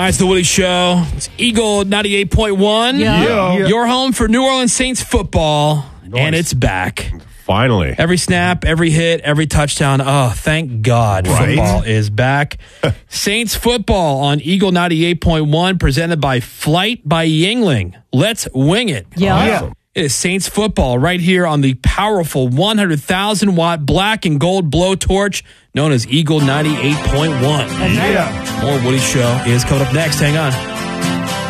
right, it's the Woody Show. It's Eagle 98.1. Yeah. Your home for New Orleans Saints football, and it's back. Finally. Every snap, every hit, every touchdown. Oh, thank God football is back. Saints football on Eagle 98.1, presented by Flight by Yingling. Let's wing it. Awesome. It is Saints football right here on the powerful 100,000-watt black and gold blowtorch known as Eagle 98.1. Yeah. More Woody Show is coming up next. Hang on.